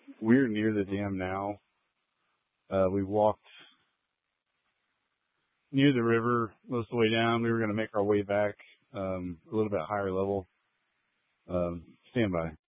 We're near the dam now. We walked near the river most of the way down. We were going to make our way back a little bit higher level. Stand by.